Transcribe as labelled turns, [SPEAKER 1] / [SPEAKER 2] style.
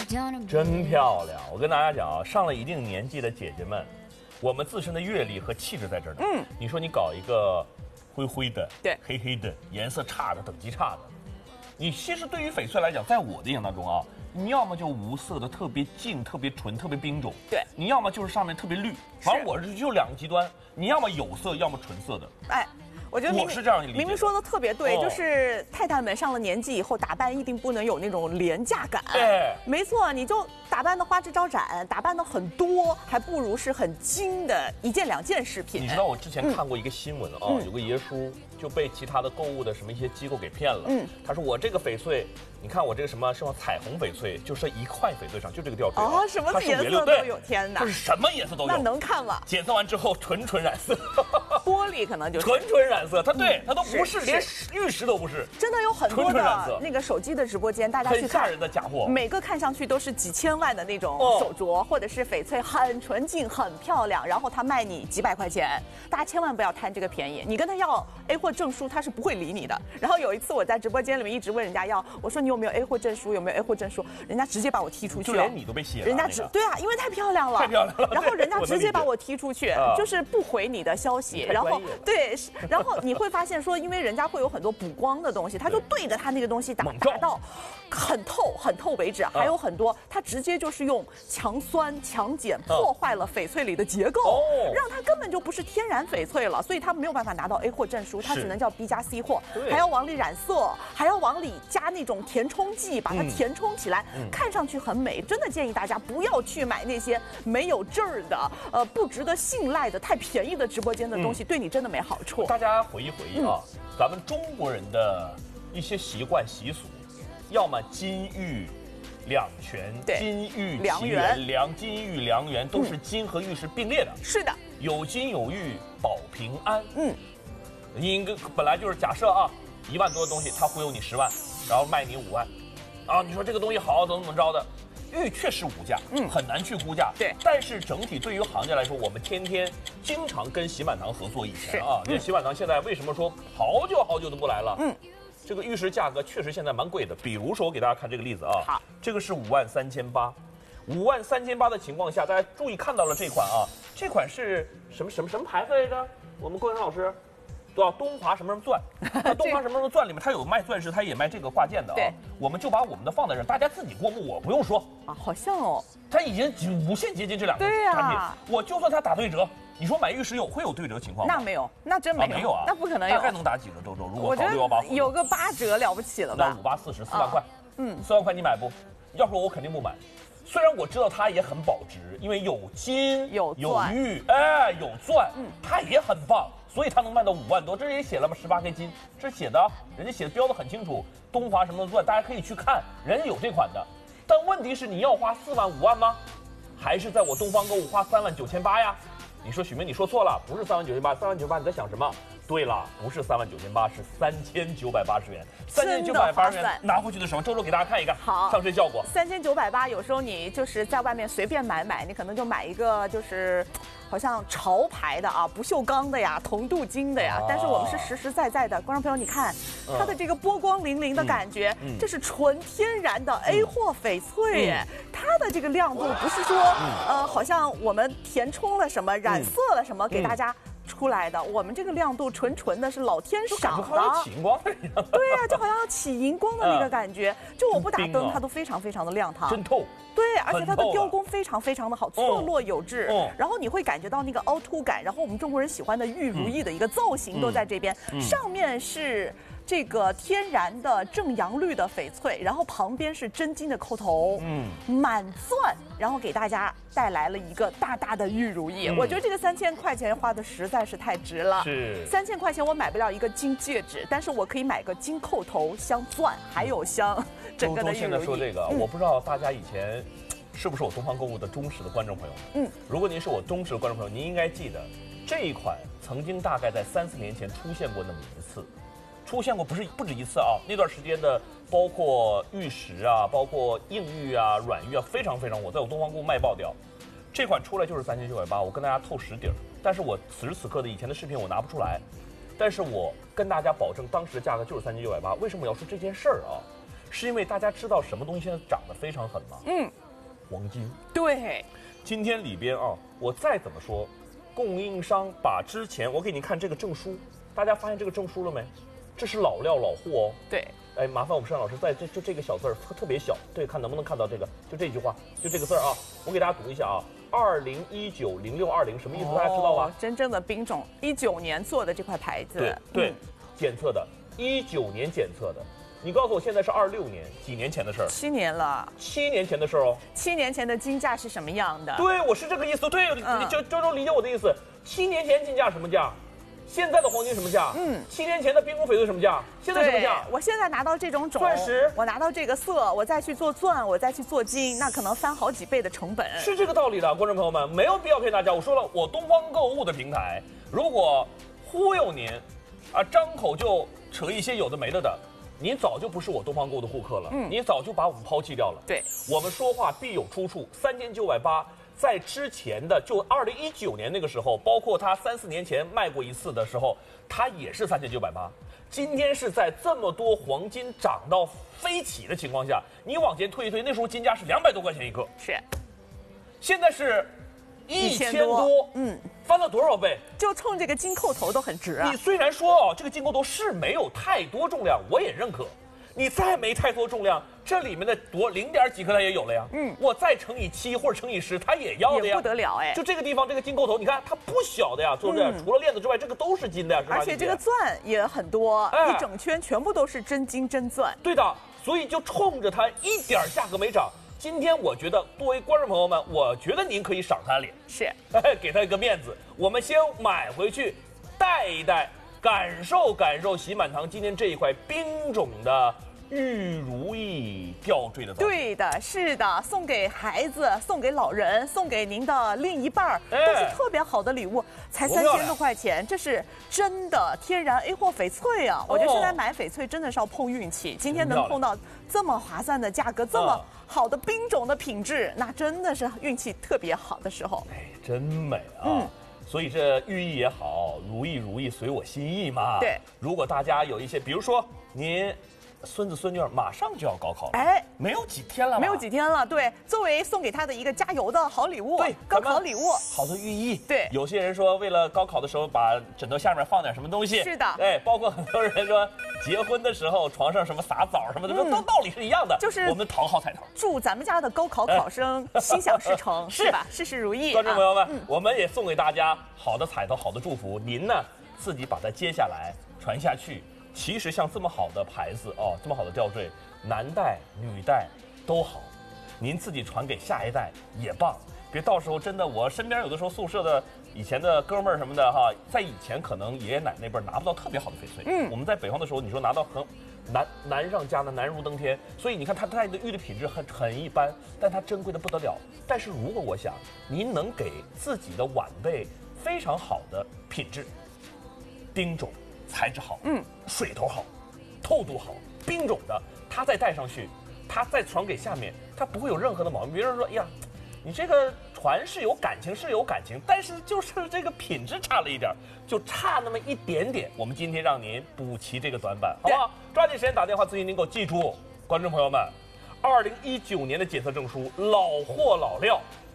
[SPEAKER 1] 真漂亮！我跟大家讲啊，上了一定年纪的姐姐们，我们自身的阅历和气质在这儿呢。你说你搞一个灰灰的、
[SPEAKER 2] 对，
[SPEAKER 1] 黑黑的、颜色差的、等级差的，你其实对于翡翠来讲，在我的印象当中啊，你要么就无色的特别净、特别纯、特别冰种，
[SPEAKER 2] 对，
[SPEAKER 1] 你要么就是上面特别绿，反正我是就两个极端，你要么有色，要么纯色的。
[SPEAKER 2] 哎。我觉得
[SPEAKER 1] 我是这样理解的，
[SPEAKER 2] 明明说的特别对，
[SPEAKER 1] 哦
[SPEAKER 2] 就是太太们上了年纪以后，打扮一定不能有那种廉价感。
[SPEAKER 1] 对，
[SPEAKER 2] 没错，你就打扮的花枝招展，打扮的很多，还不如是很精的一件两件饰品。
[SPEAKER 1] 你知道我之前看过一个新闻啊，有个爷叔就被其他的购物的什么一些机构给骗了。他说我这个翡翠，你看我这个什么彩虹翡翠，就是1块翡翠上就这个吊坠
[SPEAKER 2] 哦，什么颜色都有，天哪！
[SPEAKER 1] 它是什么颜色都有，
[SPEAKER 2] 那能看吗？
[SPEAKER 1] 检测完之后纯染色，
[SPEAKER 2] 玻璃可能就是
[SPEAKER 1] 纯染色，它都不是，连玉石都不是。
[SPEAKER 2] 真的有很多的那个手机的直播间，大家去看，
[SPEAKER 1] 很吓人的假货，
[SPEAKER 2] 每个看上去都是几千万的那种手镯，或者是翡翠，很纯净、很漂亮，然后他卖你几百块钱，大家千万不要贪这个便宜。你跟他要 A 货证书，他是不会理你的。然后有一次我在直播间里面一直问人家要，我说你有没有 A 货证书？有没有 A 货证书？人家直接把我踢出去，
[SPEAKER 1] 就连你都被写了。
[SPEAKER 2] 人家对啊，因为太漂亮了，太漂亮了。然后人家直接把我踢出去，就是不回你的消息。然后对，然后你会发现说，因为人家会有很多补光的东西，他就对着他那个东西打到很透为止。还有很多他直接就是用强酸强碱破坏了翡翠里的结构，让它根本就不是天然翡翠了，所以他没有办法拿到 A 货证书，它只能叫 B 加 C 货，还要往里染色，还要往里加那种填充剂，把它填充起来，看上去很美。真的建议大家不要去买那些没有证儿的、不值得信赖的、太便宜的直播间的东西，对你真的没好处。
[SPEAKER 1] 大家回忆啊，咱们中国人的一些习惯习俗，要么金玉两全，金玉
[SPEAKER 2] 良缘，
[SPEAKER 1] 金玉良缘都是金和玉是并列的。
[SPEAKER 2] 是的，有
[SPEAKER 1] 金有玉保平安。你本来就是假设啊，1万多的东西，他忽悠你10万，然后卖你5万，啊，你说这个东西好怎么着的？玉确实无价，很难去估价。
[SPEAKER 2] 对，
[SPEAKER 1] 但是整体对于行家来说，我们天天经常跟洗碗堂合作。以前啊，这洗碗堂现在为什么说好久都不来了？这个玉石价格确实现在蛮贵的。比如说，我给大家看这个例子啊，好，这个是53800，53800的情况下，大家注意看到了这款啊，这款是什么牌子来着？我们郭阳老师。东华什么钻，东华什么钻里面它有卖钻石，它也卖这个挂件的啊。我们就把我们的放在这儿，大家自己过目，我不用说
[SPEAKER 2] 啊。好像哦，
[SPEAKER 1] 它已经无限接近这2个产品。我就算它打对折，你说买玉石会有对折情况吗？
[SPEAKER 2] 那没有，那真没有，
[SPEAKER 1] 没有啊，
[SPEAKER 2] 那不可能有。
[SPEAKER 1] 大概能打几折？周周，如果
[SPEAKER 2] 搞
[SPEAKER 1] 618，
[SPEAKER 2] 有个8折了不起了吧？
[SPEAKER 1] 那5840，4万块，4万块你买不？要说我肯定不买。虽然我知道它也很保值，因为有金有玉，哎，有钻，它也很棒。所以它能卖到5万多，这也写了吗？18K 金，这写的，人家写的标的很清楚，东华什么的钻，大家可以去看，人家有这款的。但问题是你要花4万5万吗？还是在我东方购物花39800呀？你说许明你说错了，不是39800，39800你在想什么？对了，不是39800，是3980元，3980元拿回去的时候，周周给大家看一看，
[SPEAKER 2] 好，
[SPEAKER 1] 上身效果。
[SPEAKER 2] 3980，有时候你就是在外面随便买，你可能就买一个就是好像潮牌的啊，不锈钢的呀，铜镀金的呀，但是我们是实实在在的。观众朋友，你看它的这个波光粼粼的感觉，这是纯天然的 A 货翡翠耶，它的这个亮度不是说好像我们填充了什么、染色了什么给大家出来的，我们这个亮度纯的是老天赏的，
[SPEAKER 1] 起荧光的一样。
[SPEAKER 2] 对呀，就好像起荧光的那个感觉，就我不打灯，它都非常的亮堂，
[SPEAKER 1] 真透。
[SPEAKER 2] 对，而且它的雕工非常的好，错落有致。然后你会感觉到那个凹凸感，然后我们中国人喜欢的玉如意的一个造型都在这边，上面是这个天然的正阳绿的翡翠，然后旁边是真金的扣头，满钻，然后给大家带来了一个大的玉如意。我觉得这个3000块钱花的实在是太值了。
[SPEAKER 1] 是
[SPEAKER 2] 3000块钱我买不了一个金戒指，但是我可以买个金扣头镶钻，还有镶整个的玉如意。
[SPEAKER 1] 现在说这个，我不知道大家以前是不是我东方购物的忠实的观众朋友？如果您是我忠实的观众朋友，您应该记得这一款曾经大概在3-4年前出现过那么一次。出现过不止一次啊！那段时间的包括玉石啊，包括硬玉啊、软玉啊，非常火，在我东方购物卖爆掉。这款出来就是3980，我跟大家透实底儿，但是我此时此刻的以前的视频我拿不出来，但是我跟大家保证当时的价格就是3980。为什么我要说这件事儿啊？ 是因为大家知道什么东西现在涨得非常狠吗？黄金。
[SPEAKER 2] 对。
[SPEAKER 1] 今天里边啊，我再怎么说，供应商把之前我给你看这个证书，大家发现这个证书了没？这是老料老货哦。
[SPEAKER 2] 对。
[SPEAKER 1] 哎，麻烦我们盛老师在这个小字儿特别小，对，看能不能看到这个，就这句话，就这个字儿啊，我给大家读一下啊，20190620什么意思？大家知道吧？
[SPEAKER 2] 真正的兵种，19年做的这块牌子。
[SPEAKER 1] 对，检测的，19年检测的。你告诉我，现在是26年，几年前的事儿
[SPEAKER 2] ？7年了。
[SPEAKER 1] 7年前的事儿哦。
[SPEAKER 2] 7年前的金价是什么样的？
[SPEAKER 1] 对，我是这个意思。对，你就理解我的意思。7年前金价什么价？现在的黄金什么价？7年前的冰宫翡翠什么价？现在什么价？
[SPEAKER 2] 我现在拿到这种
[SPEAKER 1] 钻石，
[SPEAKER 2] 我拿到这个色，我再去做钻，我再去做金，那可能翻好几倍的成本。
[SPEAKER 1] 是这个道理的，观众朋友们，没有必要骗大家。我说了，我东方购物的平台，如果忽悠您，张口就扯一些有的没的，您早就不是我东方购物的顾客了，你早就把我们抛弃掉了。
[SPEAKER 2] 对，我
[SPEAKER 1] 们说话必有出处，3980。在之前的就2019年那个时候，包括他3、4年前卖过一次的时候，他也是3980。今天是在这么多黄金涨到飞起的情况下，你往前推一推，那时候金价是200多块钱一克，
[SPEAKER 2] 是，
[SPEAKER 1] 现在是1000多，翻了多少倍？
[SPEAKER 2] 就冲这个金扣头都很值啊。
[SPEAKER 1] 你虽然说这个金扣头是没有太多重量，我也认可。你再没太多重量，这里面的0点几克它也有了呀。我再乘以7或者乘以10，它也要的呀。
[SPEAKER 2] 也不得了哎！
[SPEAKER 1] 就这个地方这个金扣头，你看它不小的呀，是不是？除了链子之外，这个都是金的呀，是吧？
[SPEAKER 2] 而且这个钻也很多，一整圈全部都是真金真钻。
[SPEAKER 1] 对的，所以就冲着它一点价格没涨。今天我觉得作为观众朋友们，我觉得您可以赏他脸，
[SPEAKER 2] 是，
[SPEAKER 1] 给他一个面子。我们先买回去戴一戴，感受感受喜满堂今天这一块冰种的玉如意吊坠的。
[SPEAKER 2] 对的，是的，送给孩子，送给老人，送给您的另一半，都是特别好的礼物，才3000多块钱，这是真的天然 A 货翡翠啊！我觉得现在买翡翠真的是要碰运气，今天能碰到这么划算的价格，这么好的冰种的品质，那真的是运气特别好的时候。
[SPEAKER 1] 哎，真美啊！所以这寓意也好，如意随我心意嘛。
[SPEAKER 2] 对，
[SPEAKER 1] 如果大家有一些，比如说您孙子孙女马上就要高考了，
[SPEAKER 2] 哎，
[SPEAKER 1] 没有几天了，
[SPEAKER 2] 没有几天了。对，作为送给他的一个加油的好礼物，
[SPEAKER 1] 对，
[SPEAKER 2] 高考礼物，
[SPEAKER 1] 好的寓意。
[SPEAKER 2] 对，
[SPEAKER 1] 有些人说为了高考的时候把枕头下面放点什么东西，
[SPEAKER 2] 是的，
[SPEAKER 1] 哎，包括很多人说结婚的时候床上什么撒枣什么的，都道理是一样的，
[SPEAKER 2] 就是
[SPEAKER 1] 我们讨好彩头，
[SPEAKER 2] 祝咱们家的高考考生心想事成，是吧？事事如意。
[SPEAKER 1] 观众朋友们，我们也送给大家好的彩头，好的祝福，您呢自己把它接下来传下去。其实像这么好的牌子哦，这么好的吊坠，男戴女戴都好，您自己传给下一代也棒。别到时候真的，我身边有的时候宿舍的以前的哥们儿什么的哈，在以前可能爷爷奶奶那辈拿不到特别好的翡翠，我们在北方的时候，你说拿到很难上加难，难如登天。所以你看它戴的玉的品质很一般，但它珍贵的不得了。但是如果我想您能给自己的晚辈非常好的品质，丁种。材质好，水头好，透度好，冰种的，它再戴上去，它再传给下面，它不会有任何的毛病。别人说，哎呀，你这个传是有感情，但是就是这个品质差了一点，就差那么一点点。我们今天让您补齐这个短板，好不好？抓紧时间打电话咨询，您给我记住，观众朋友们，2019年的检测证书，老货老料。